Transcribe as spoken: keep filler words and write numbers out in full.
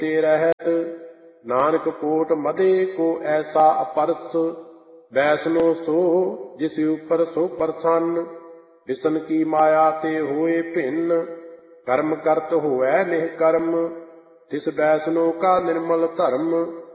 ते रहत। नानक कोट मदे को ऐसा अपरस, वैष्णो सो जिस ऊपर सो प्रसन्न। विष्ण की माया ते होए भिन्न, कर्म करत होए निह कर्म। तिस वैष्णो का निर्मल धर्म,